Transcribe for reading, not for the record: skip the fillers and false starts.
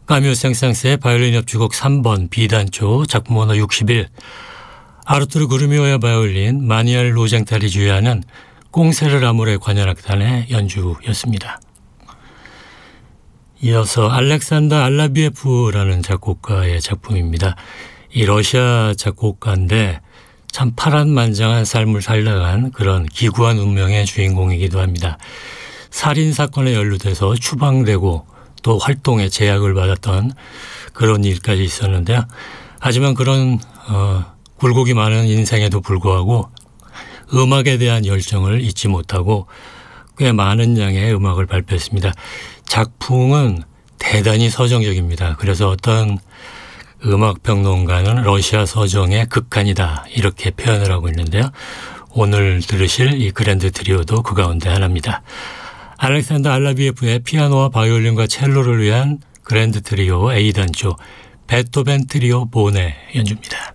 까뮤 생상스의 바이올린 협주곡 3번 B단조 작품 번호 61, 아르투르 그루미오의 바이올린, 마니엘 로쟁탈이 주의하는 꽁세르 라몰의 관현악단의 연주였습니다. 이어서 알렉산더 알라비에프라는 작곡가의 작품입니다. 이 러시아 작곡가인데 참 파란만장한 삶을 살다간 그런 기구한 운명의 주인공이기도 합니다. 살인사건에 연루돼서 추방되고 또 활동에 제약을 받았던 그런 일까지 있었는데요. 하지만 그런 굴곡이 많은 인생에도 불구하고 음악에 대한 열정을 잊지 못하고 꽤 많은 양의 음악을 발표했습니다. 작품은 대단히 서정적입니다. 그래서 어떤 음악평론가는 러시아 서정의 극한이다 이렇게 표현을 하고 있는데요. 오늘 들으실 이 그랜드 트리오도 그 가운데 하나입니다. 알렉산더 알라비에프의 피아노와 바이올린과 첼로를 위한 그랜드 트리오 A단조 베토벤 트리오 본의 연주입니다.